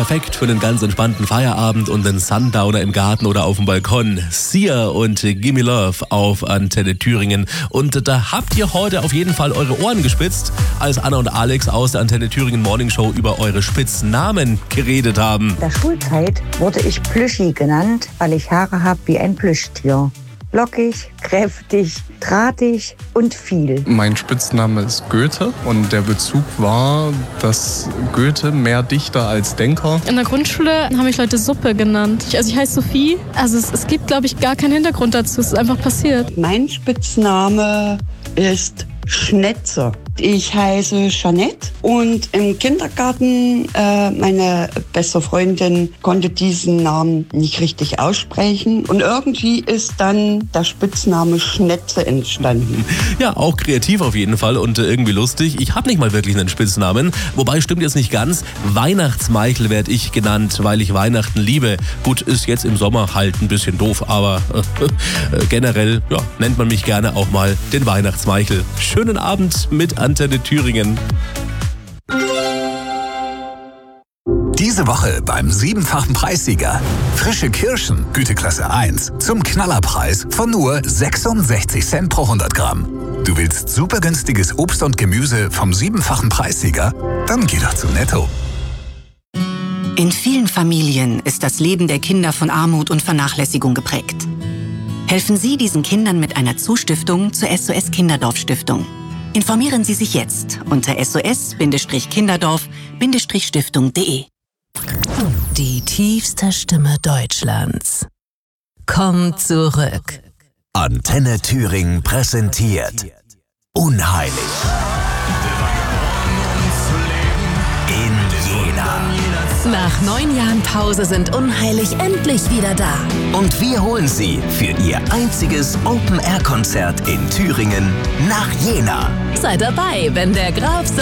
perfekt für einen ganz entspannten Feierabend und einen Sundowner im Garten oder auf dem Balkon. Sia und Gimme Love auf Antenne Thüringen. Und da habt ihr heute auf jeden Fall eure Ohren gespitzt, als Anna und Alex aus der Antenne Thüringen Morning Show über eure Spitznamen geredet haben. In der Schulzeit wurde ich Plüschi genannt, weil ich Haare habe wie ein Plüschtier. Lockig, kräftig, drahtig und viel. Mein Spitzname ist Goethe und der Bezug war, dass Goethe mehr Dichter als Denker. In der Grundschule haben mich Leute Suppe genannt. Ich heiße Sophie. Also es gibt, glaube ich, gar keinen Hintergrund dazu. Es ist einfach passiert. Mein Spitzname ist Schnetze. Ich heiße Jeanette und im Kindergarten, meine beste Freundin konnte diesen Namen nicht richtig aussprechen und irgendwie ist dann der Spitzname Schnetze entstanden. Ja, auch kreativ auf jeden Fall und irgendwie lustig. Ich habe nicht mal wirklich einen Spitznamen, wobei stimmt jetzt nicht ganz. Weihnachtsmeichel werde ich genannt, weil ich Weihnachten liebe. Gut, ist jetzt im Sommer halt ein bisschen doof, aber generell nennt man mich gerne auch mal den Weihnachtsmeichel. Schönen Abend mit Antenne Thüringen. Diese Woche beim 7-fachen Preissieger. Frische Kirschen, Güteklasse 1, zum Knallerpreis von nur 66 Cent pro 100 Gramm. Du willst super günstiges Obst und Gemüse vom 7-fachen Preissieger? Dann geh doch zu Netto. In vielen Familien ist das Leben der Kinder von Armut und Vernachlässigung geprägt. Helfen Sie diesen Kindern mit einer Zustiftung zur SOS Kinderdorf Stiftung. Informieren Sie sich jetzt unter sos-kinderdorf-stiftung.de. Die tiefste Stimme Deutschlands kommt zurück. Antenne Thüringen präsentiert Unheilig. In Jena. Nach 9 Jahren Pause sind Unheilig endlich wieder da. Und wir holen Sie für Ihr einziges Open-Air-Konzert in Thüringen nach Jena. Seid dabei, wenn der Graf